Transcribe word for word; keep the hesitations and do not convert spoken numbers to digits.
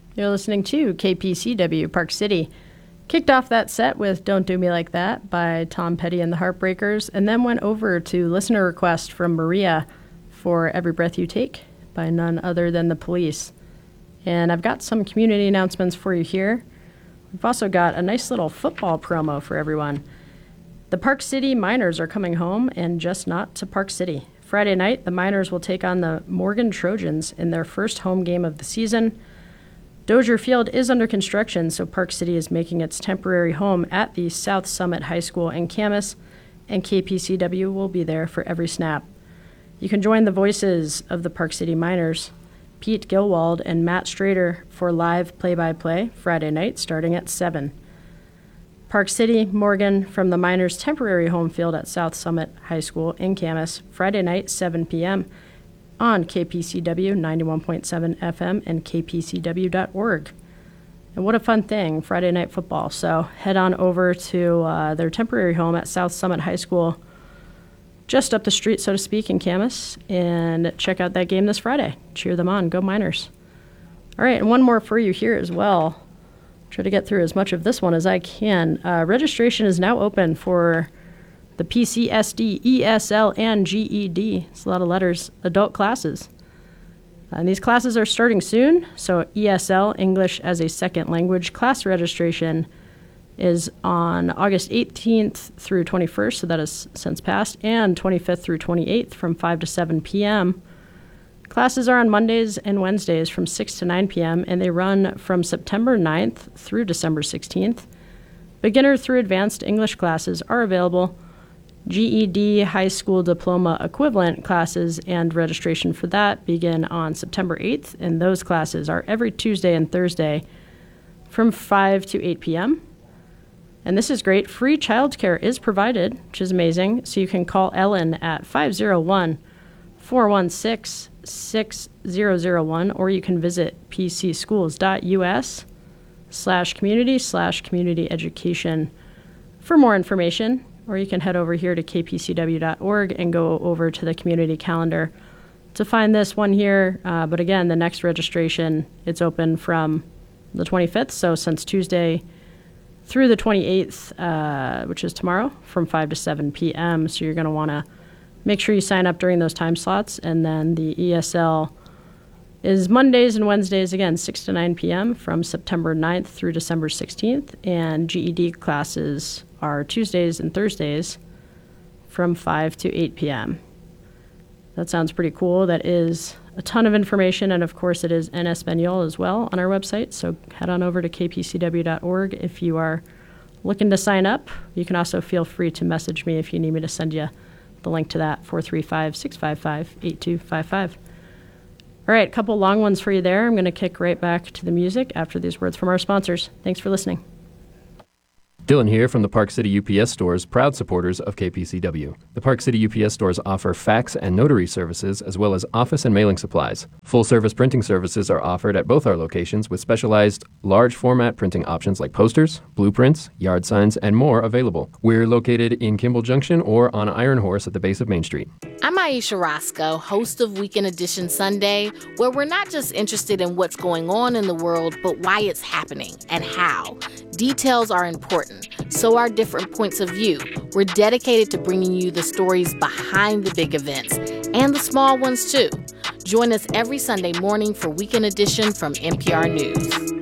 You're listening to K P C W Park City. Kicked off that set with Don't Do Me Like That by Tom Petty and the Heartbreakers, and then went over to listener request from Maria for Every Breath You Take by none other than The Police. And I've got some community announcements for you here. We've also got a nice little football promo for everyone. The Park City Miners are coming home, and just not to Park City. Friday night, the Miners will take on the Morgan Trojans in their first home game of the season. Dozier Field is under construction, so Park City is making its temporary home at the South Summit High School in Camas, and K P C W will be there for every snap. You can join the voices of the Park City Miners, Pete Gilwald and Matt Strader, for live play-by-play Friday night starting at seven. Park City, Morgan, from the Miners' temporary home field at South Summit High School in Camas, Friday night, seven p.m., on K P C W ninety-one point seven F M and K P C W dot org. And what a fun thing, Friday night football. So head on over to uh, their temporary home at South Summit High School, just up the street, so to speak, in Camas, and check out that game this Friday. Cheer them on. Go Miners. All right, and one more for you here as well. Try to get through as much of this one as I can. Uh, registration is now open for the P C S D, E S L, and G E D. It's a lot of letters. Adult classes. And these classes are starting soon. So E S L, English as a Second Language, class registration is on August eighteenth through twenty-first, so that has since passed, and twenty-fifth through twenty-eighth from five to seven p.m. Classes are on Mondays and Wednesdays from six to nine p.m., and they run from September ninth through December sixteenth. Beginner through advanced English classes are available. G E D high school diploma equivalent classes and registration for that begin on September eighth, and those classes are every Tuesday and Thursday from five to eight p.m. And this is great. Free childcare is provided, which is amazing. So you can call Ellen at five oh one, four one six, six zero zero one, or you can visit pcschools.us slash community slash community education for more information. Or you can head over here to k p c w dot org and go over to the community calendar to find this one here. Uh, but again, the next registration, it's open from the twenty-fifth, so since Tuesday through the twenty-eighth, uh, which is tomorrow, from five to seven p.m. So you're going to want to make sure you sign up during those time slots. And then the E S L is Mondays and Wednesdays, again, six to nine p.m. from September ninth through December sixteenth. And G E D classes are Tuesdays and Thursdays from five to eight p.m. That sounds pretty cool. That is a ton of information, and of course it is en Espanol as well on our website, so head on over to k p c w dot org if you are looking to sign up. You can also feel free to message me if you need me to send you the link to that, four three five, six five five, eight two five five. All right, a couple long ones for you there. I'm going to kick right back to the music after these words from our sponsors. Thanks for listening. Dylan here from the Park City U P S stores, proud supporters of K P C W. The Park City U P S stores offer fax and notary services as well as office and mailing supplies. Full-service printing services are offered at both our locations with specialized large format printing options like posters, blueprints, yard signs, and more available. We're located in Kimball Junction or on Iron Horse at the base of Main Street. I'm Aisha Roscoe, host of Weekend Edition Sunday, where we're not just interested in what's going on in the world, but why it's happening and how. Details are important, so are different points of view. We're dedicated to bringing you the stories behind the big events, and the small ones too. Join us every Sunday morning for Weekend Edition from N P R News.